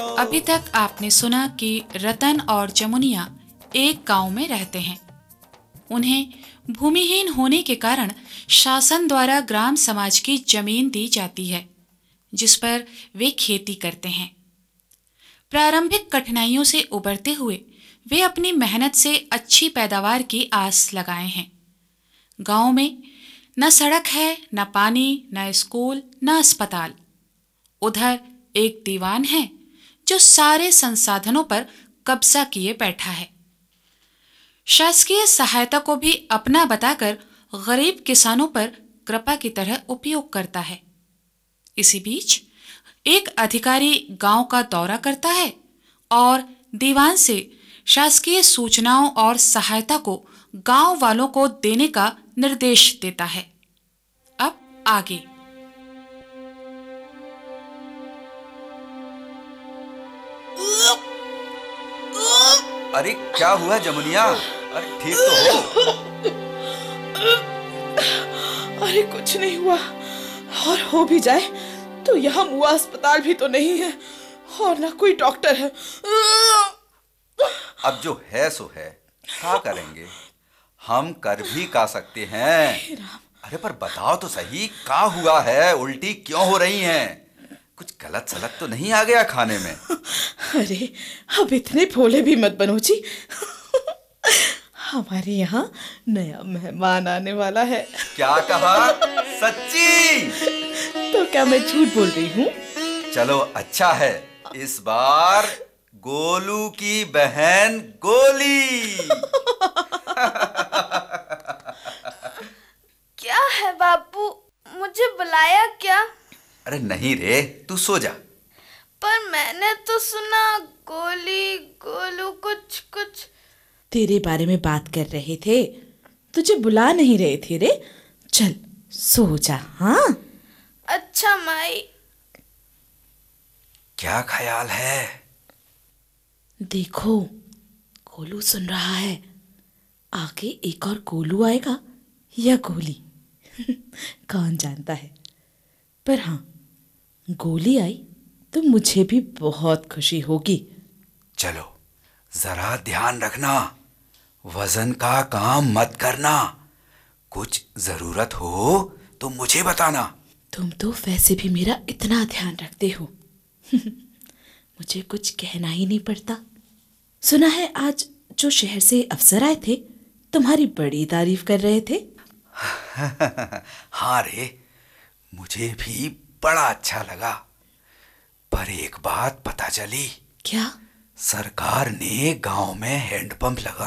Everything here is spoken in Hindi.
अभी तक आपने सुना कि रतन और जमुनिया एक गांव में रहते हैं। उन्हें भूमिहीन होने के कारण शासन द्वारा ग्राम समाज की जमीन दी जाती है, जिस पर वे खेती करते हैं। प्रारंभिक कठिनाइयों से उबरते हुए वे अपनी मेहनत से अच्छी पैदावार की आस लगाए हैं। गांव में न सड़क है, न पानी, न स्कूल, न अस्पताल। उधर एक दीवान है जो सारे संसाधनों पर कब्जा किए बैठा है। शासकीय सहायता को भी अपना बताकर गरीब किसानों पर कृपा की तरह उपयोग करता है। इसी बीच एक अधिकारी गांव का दौरा करता है और दीवान से शासकीय सूचनाओं और सहायता को गांव वालों को देने का निर्देश देता है। अब आगे। अरे क्या हुआ जमुनिया? अरे ठीक तो हो? अरे कुछ नहीं हुआ, और हो भी जाए तो यहाँ मुआ अस्पताल भी तो नहीं है और ना कोई डॉक्टर है। अब जो है सो है, क्या करेंगे? हम कर भी का सकते हैं। अरे पर बताओ तो सही, क्या हुआ है? उल्टी क्यों हो रही हैं? कुछ गलत सलत तो नहीं आ गया खाने में? अरे अब इतने भोले भी मत बनो जी। हमारे यहाँ नया मेहमान आने वाला है। क्या कहा? सच्ची? तो क्या मैं झूठ बोल रही हूँ? चलो अच्छा है, इस बार गोलू की बहन गोली। क्या है बापू, मुझे बुलाया क्या? अरे नहीं रे, तू सो जा। पर मैंने तो सुना गोली गोलू कुछ कुछ। तेरे बारे में बात कर रहे थे, तुझे बुला नहीं रहे थे रे। चल सो जा। हाँ अच्छा माई। क्या ख्याल है? देखो, गोलू सुन रहा है। आगे एक और गोलू आएगा या गोली, कौन जानता है। पर हाँ, गोली आई तो मुझे भी बहुत खुशी होगी। चलो जरा ध्यान रखना, वजन का काम मत करना। कुछ जरूरत हो तो मुझे बताना। तुम तो वैसे भी मेरा इतना ध्यान रखते हो। मुझे कुछ कहना ही नहीं पड़ता। सुना है आज जो शहर से अफसर आए थे तुम्हारी बड़ी तारीफ कर रहे थे। हाँ रे, मुझे भी बड़ा अच्छा लगा। पर एक बात पता चली। क्या? सरकार ने गांव में हैंडपंप लगा